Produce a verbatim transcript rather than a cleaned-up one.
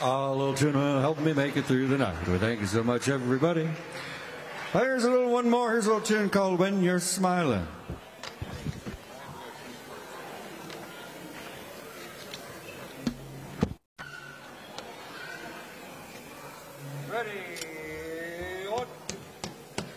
A little tune will help me make it through the night. Well, thank you so much, everybody. Here's a little one more. Here's a little tune called When You're Smiling. Ready.